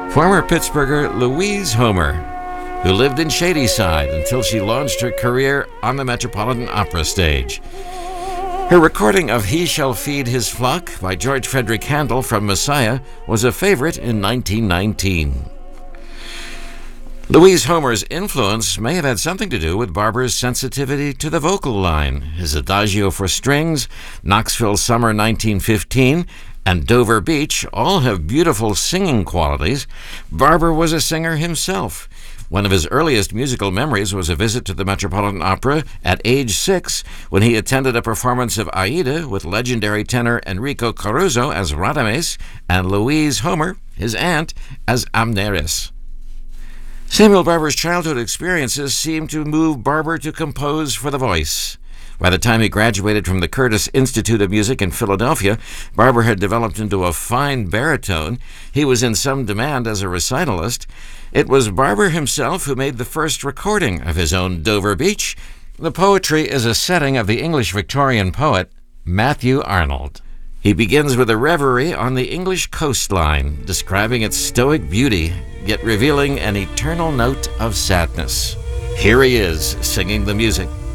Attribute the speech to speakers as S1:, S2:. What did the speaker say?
S1: Former Pittsburgher Louise Homer, who lived in Shadyside until she launched her career on the Metropolitan Opera stage. Her recording of He Shall Feed His Flock by George Frederick Handel from Messiah was a favorite in 1919. Louise Homer's influence may have had something to do with Barber's sensitivity to the vocal line. His Adagio for Strings, Knoxville Summer 1915, and Dover Beach all have beautiful singing qualities. Barber was a singer himself. One of his earliest musical memories was a visit to the Metropolitan Opera at age 6 when he attended a performance of Aida with legendary tenor Enrico Caruso as Radames and Louise Homer, his aunt, as Amneris. Samuel Barber's childhood experiences seemed to move Barber to compose for the voice. By the time he graduated from the Curtis Institute of Music in Philadelphia, Barber had developed into a fine baritone. He was in some demand as a recitalist. It was Barber himself who made the first recording of his own Dover Beach. The poetry is a setting of the English Victorian poet Matthew Arnold. He begins with a reverie on the English coastline, describing its stoic beauty, yet revealing an eternal note of sadness. Here he is, singing the music